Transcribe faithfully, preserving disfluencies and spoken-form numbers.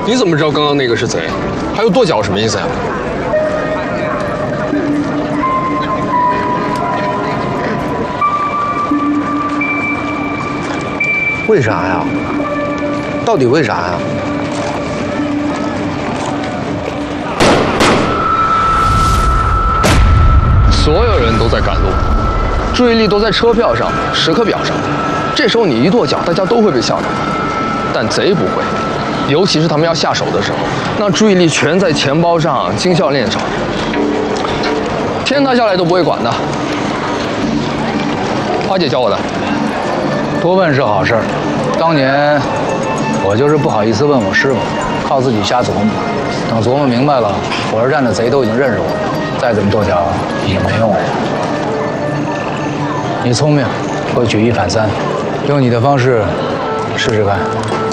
你怎么知道刚刚那个是贼？还有跺脚什么意思呀？ 为啥呀？到底为啥呀？ 所有人都在赶路，注意力都在车票上、时刻表上。这时候你一跺脚，大家都会被吓到。但贼不会，尤其是他们要下手的时候，那注意力全在钱包上、金项链上，天塌下来都不会管的。花姐教我的。 多问是好事儿，当年我就是不好意思问我师傅，靠自己瞎琢磨。等琢磨明白了，火车站的贼都已经认识我了，再怎么跺脚已经没用了。你聪明，会举一反三，用你的方式试试看。